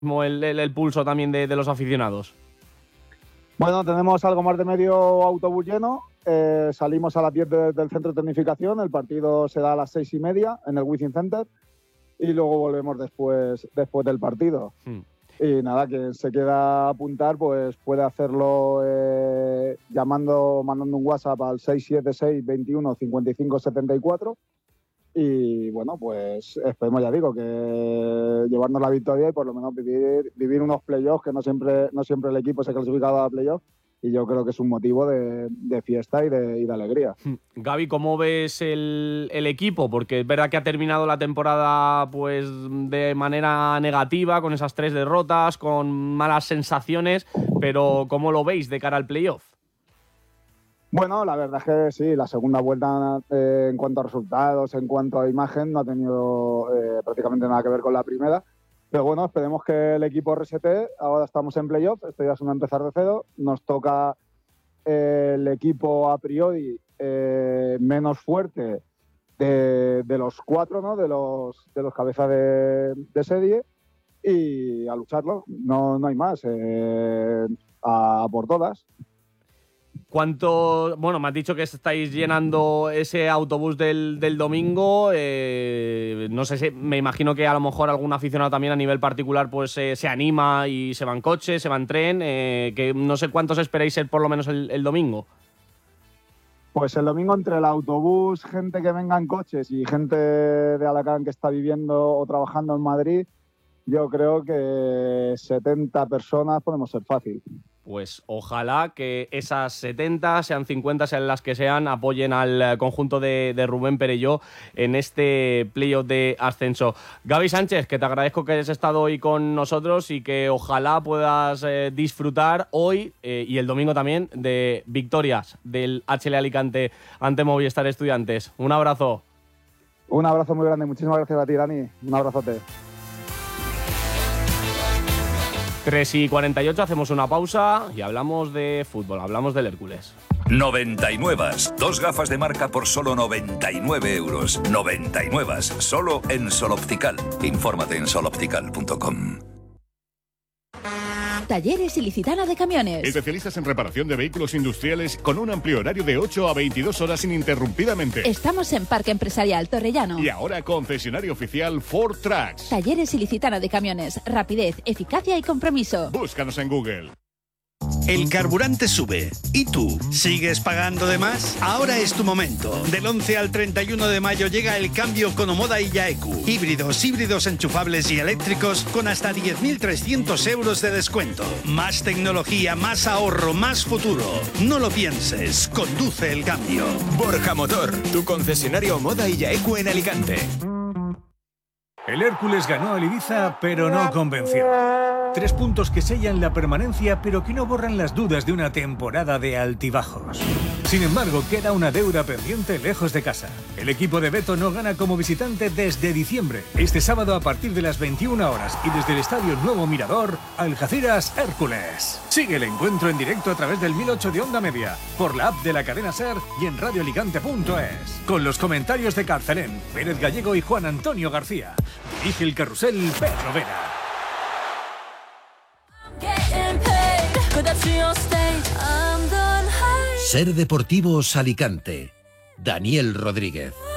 el pulso también de los aficionados? Bueno, tenemos algo más de medio autobús lleno. Salimos a las 10 del centro de tecnificación. El partido se da a las 6:30 en el Wizzing Center. Y luego volvemos después del partido. Y nada, quien se quiera apuntar, pues puede hacerlo mandando un WhatsApp al 676 21 55 74. Y bueno, pues esperemos, ya digo, que llevarnos la victoria y por lo menos vivir unos playoffs, que no siempre el equipo se ha clasificado a playoffs. Y yo creo que es un motivo de fiesta y de alegría. Gaby, ¿cómo ves el equipo? Porque es verdad que ha terminado la temporada pues de manera negativa, con esas 3 derrotas, con malas sensaciones, pero ¿cómo lo veis de cara al playoff? Bueno, la verdad es que sí, la segunda vuelta en cuanto a resultados, en cuanto a imagen, no ha tenido prácticamente nada que ver con la primera. Pero bueno, esperemos que el equipo resete. Ahora estamos en playoff, esto ya es un empezar de cero. Nos toca el equipo a priori menos fuerte de los 4, ¿no? De los cabezas de serie, y a lucharlo. No hay más. A por todas. Bueno, me has dicho que estáis llenando ese autobús del domingo. No sé, me imagino que a lo mejor algún aficionado también a nivel particular pues se anima y se va en coche, se va en tren. Que no sé cuántos esperáis ser por lo menos el domingo. Pues el domingo, entre el autobús, gente que venga en coches y gente de Alacant que está viviendo o trabajando en Madrid, yo creo que 70 personas podemos ser fácil. Pues ojalá que esas 70, sean 50, sean las que sean, apoyen al conjunto de Rubén Perelló en este playoff de ascenso. Gaby Sánchez, que te agradezco que hayas estado hoy con nosotros y que ojalá puedas disfrutar hoy y el domingo también de victorias del HL Alicante ante Movistar Estudiantes. Un abrazo. Un abrazo muy grande, muchísimas gracias a ti, Dani. Un abrazote. 3:48, hacemos una pausa y hablamos de fútbol, hablamos del Hércules. 99. 2 gafas de marca por solo 99 euros. 99, solo en Sol Optical. Infórmate en soloptical.com. Talleres Ilicitana de Camiones. Especialistas en reparación de vehículos industriales con un amplio horario de 8 a 22 horas ininterrumpidamente. Estamos en Parque Empresarial Torrellano. Y ahora concesionario oficial Ford Trucks. Talleres Ilicitana de Camiones. Rapidez, eficacia y compromiso. Búscanos en Google. El carburante sube. ¿Y tú? ¿Sigues pagando de más? Ahora es tu momento. Del 11 al 31 de mayo llega el cambio con Omoda y Yaeku. Híbridos enchufables y eléctricos con hasta 10.300 euros de descuento. Más tecnología, más ahorro, más futuro. No lo pienses. Conduce el cambio. Borja Motor, tu concesionario Omoda y Yaeku en Alicante. El Hércules ganó al Ibiza, pero no convenció. 3 puntos que sellan la permanencia, pero que no borran las dudas de una temporada de altibajos. Sin embargo, queda una deuda pendiente lejos de casa. El equipo de Beto no gana como visitante desde diciembre. Este sábado a partir de las 21 horas y desde el Estadio Nuevo Mirador, Algeciras Hércules. Sigue el encuentro en directo a través del 1008 de Onda Media, por la app de la cadena SER y en radioalicante.es. Con los comentarios de Carcelén, Pérez Gallego y Juan Antonio García. Dirige el carrusel Pedro Vera. Ser Deportivos Alicante. Daniel Rodríguez.